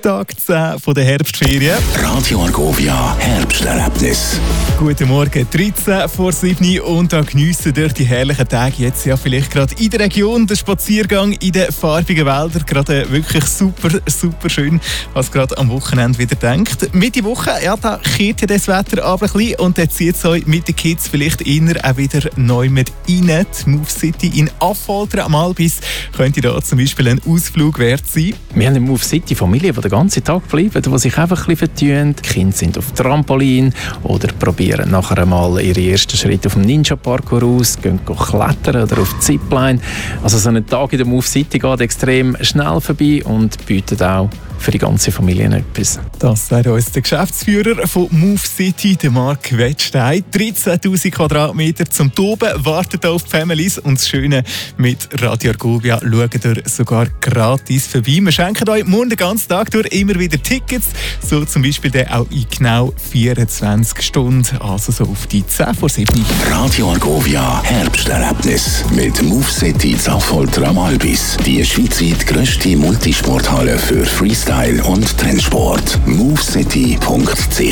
Tag 10 von der Herbstferien. Radio Argovia Herbsterlebnis. Guten Morgen, 13 vor 7 und da geniessen durch die herrlichen Tage jetzt ja vielleicht gerade in der Region den Spaziergang in den farbigen Wäldern. Gerade wirklich super, super schön, was gerade am Wochenende wieder denkt. Mitte Woche, ja, da kehrt ja das Wetter aber ein bisschen und dann zieht es euch mit den Kids vielleicht inner auch wieder neu mit rein. Die Move City in Affoltern am Albis könnte da zum Beispiel ein Ausflug wert sein. Wir haben eine Move City Familie, die den ganzen Tag bleiben, die sich einfach ein bisschen vertun. Die Kinder sind auf Trampolin oder probieren nachher einmal ihre ersten Schritte auf dem Ninja-Parkour aus, gehen klettern oder auf die Zipline. Also so ein Tag in der Move City geht extrem schnell vorbei und bietet auch für die ganze Familie etwas. Das sagt uns der Geschäftsführer von Move City, der Marc Wettstein. 13'000 Quadratmeter zum Toben, wartet auf die Families und das Schöne mit Radio Argovia schaut ihr sogar gratis vorbei. Wir schenken euch morgen den ganzen Tag durch immer wieder Tickets, so zum Beispiel dann auch in genau 24 Stunden, also so auf die 10 vor 7. Radio Argovia Herbsterlebnis mit Move City Affoltern am Albis. Die schweizweit grösste Multisporthalle für Freestyle und Trendsport. movecity.ch